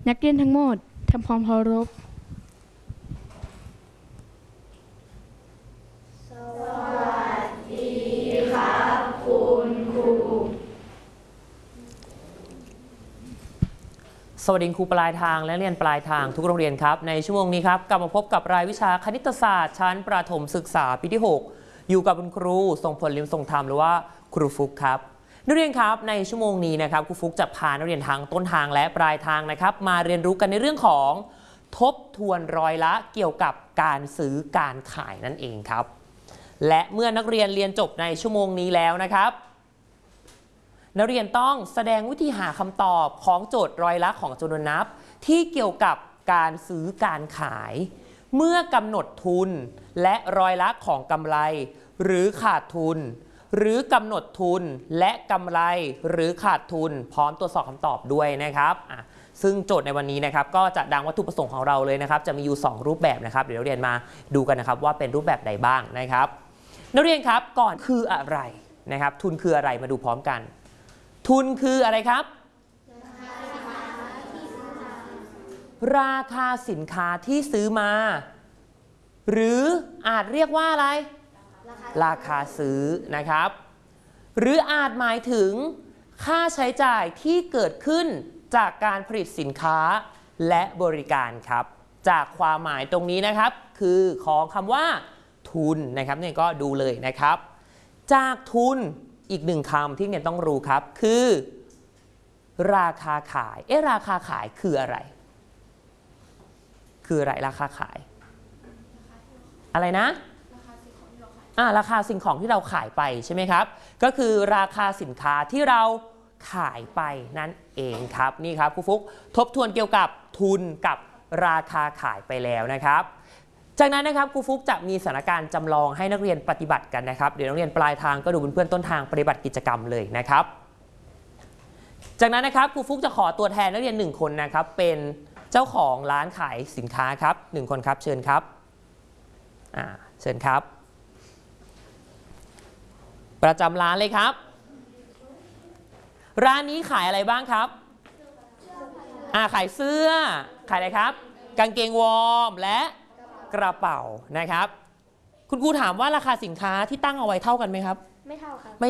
นักเรียนทั้งหมดทำความเคารพสวัสดีครูปลายทางและเรียนปลายทางทุกโรงเรียนครับในชั่วโมงนี้ครับกลับมาพบกับรายวิชาคณิตศาสตร์ชั้นประถมศึกษาปีที่ 6อยู่กับคุณครูทรงพลลิมทรงธรรมหรือว่าครูฟุกครับนักเรียนครับในชั่วโมงนี้นะครับครูฟุกจะพานักเรียนทางต้นทางและปลายทางนะครับมาเรียนรู้กันในเรื่องของทบทวนร้อยละเกี่ยวกับการซื้อการขายนั่นเองครับและเมื่อนักเรียนเรียนจบในชั่วโมงนี้แล้วนะครับนักเรียนต้องแสดงวิธีหาคำตอบของโจทย์ร้อยละของจำนวนนับที่เกี่ยวกับการซื้อการขายเมื่อกำหนดทุนและร้อยละของกำไรหรือขาดทุนหรือกำหนดทุนและกำไรหรือขาดทุนพร้อมตรวจสอบคำตอบด้วยนะครับซึ่งโจทย์ในวันนี้นะครับก็จะดังวัตถุประสงค์ของเราเลยนะครับจะมีอยู่2รูปแบบนะครับเดี๋ยวนักเรียนมาดูกันนะครับว่าเป็นรูปแบบใดบ้างนะครับนักเรียนครับก่อนคืออะไรนะครับทุนคืออะไรมาดูพร้อมกันทุนคืออะไรครับราคาสินค้าที่ซื้อมาหรืออาจเรียกว่าอะไรราคาซื้อนะครับหรืออาจหมายถึงค่าใช้จ่ายที่เกิดขึ้นจากการผลิตสินค้าและบริการครับจากความหมายตรงนี้นะครับคือของคำว่าทุนนะครับเนี่ยก็ดูเลยนะครับจากทุนอีกหนึ่งคำที่เนี่ยต้องรู้ครับคือราคาขายราคาขายคืออะไรคืออะไรราคาขายอะไรนะราคาสิ่งของที่เราขายไปใช่ไหมครับก็คือราคาสินค้าที่เราขายไปนั่นเองครับนี่ครับครูฟุกทบทวนเกี่ยวกับทุนกับราคาขายไปแล้วนะครับจากนั้นนะครับครูฟุกจะมีสถานการณ์จำลองให้นักเรียนปฏิบัติกันนะครับเดี๋ยวนักเรียนปลายทางก็ดูเป็นเพื่อนต้นทางปฏิบัติกิจกรรมเลยนะครับจากนั้นนะครับครูฟุกจะขอตัวแทนนักเรียน1คนนะครับเป็นเจ้าของร้านขายสินค้าครับ1คนครับเชิญครับเชิญครับประจำร้านเลยครับร้านนี้ขายอะไรบ้างครับขายเสื้อขายอะไรครับกางเกงวอร์มและกระเป๋านะครับคุณครูถามว่าราคาสินค้าที่ตั้งเอาไว้เท่ากันไหมครับไม่เท่าครับไม่